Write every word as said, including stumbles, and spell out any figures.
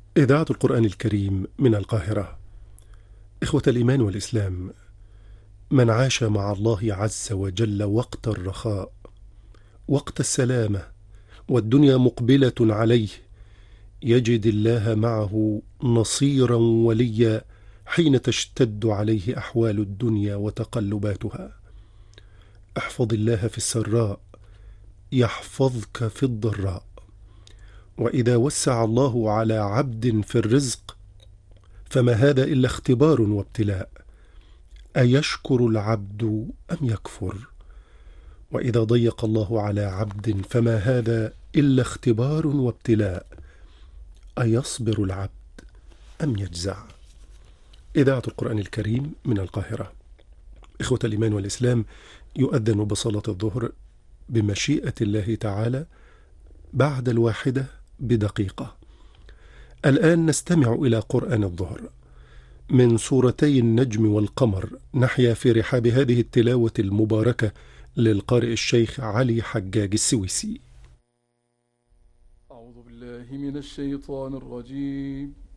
إذاعة القرآن الكريم من القاهرة. إخوة الإيمان والإسلام، من عاش مع الله عز وجل وقت الرخاء، وقت السلامة والدنيا مقبلة عليه، يجد الله معه نصيرا وليا حين تشتد عليه أحوال الدنيا وتقلباتها. احفظ الله في السراء يحفظك في الضراء. وإذا وسع الله على عبد في الرزق فما هذا إلا اختبار وابتلاء، أيشكر العبد أم يكفر؟ وإذا ضيق الله على عبد فما هذا إلا اختبار وابتلاء، أيصبر العبد أم يجزع؟ إذاعة القرآن الكريم من القاهرة. إخوة الإيمان والإسلام، يؤذن بصلاة الظهر بمشيئة الله تعالى بعد الواحدة بدقيقة. الآن نستمع إلى قرآن الظهر من سورتي النجم والقمر. نحيا في رحاب هذه التلاوة المباركة للقارئ الشيخ علي حجاج السويسي. أعوذ بالله من الشيطان الرجيم.